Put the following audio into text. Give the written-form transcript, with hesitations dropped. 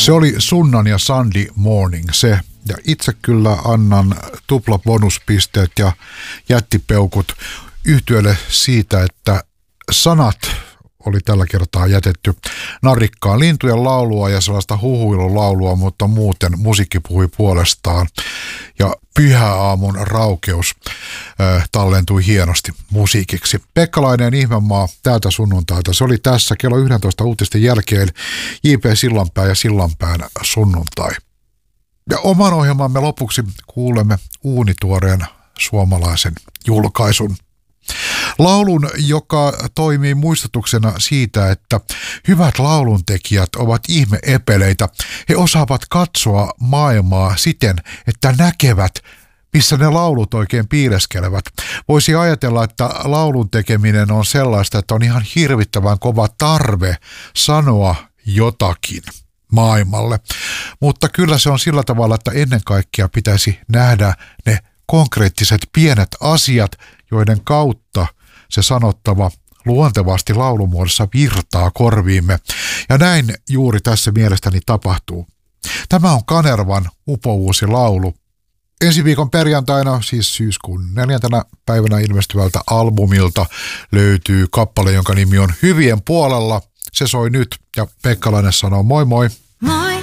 Se oli Sunnan ja Sunday Morning se. Ja itse kyllä annan tupla bonuspisteet ja jättipeukut yhtyeelle siitä, että sanat oli tällä kertaa jätetty narrikkaan lintujen laulua ja sellaista huhuilulaulua, mutta muuten musiikki puhui puolestaan. Ja pyhäaamun raukeus tallentui hienosti musiikiksi. Pekkalainen Ihmemaa täältä sunnuntaita. Se oli tässä kello 11 uutisten jälkeen J.P. Sillanpää ja Sillanpään sunnuntai. Ja oman ohjelmamme lopuksi kuulemme uunituoreen suomalaisen julkaisun. Laulun, joka toimii muistutuksena siitä, että hyvät lauluntekijät ovat ihme-epeleitä. He osaavat katsoa maailmaa siten, että näkevät, missä ne laulut oikein piileskelevät. Voisi ajatella, että laulun tekeminen on sellaista, että on ihan hirvittävän kova tarve sanoa jotakin maailmalle. Mutta kyllä se on sillä tavalla, että ennen kaikkea pitäisi nähdä ne konkreettiset pienet asiat, joiden kautta se sanottava luontevasti laulumuodossa virtaa korviimme. Ja näin juuri tässä mielestäni tapahtuu. Tämä on Kanervan upouusi laulu. Ensi viikon perjantaina, siis syyskuun 4. päivänä ilmestyvältä albumilta löytyy kappale, jonka nimi on Hyvien puolella. Se soi nyt ja Pekkalainen sanoo moi moi. Moi!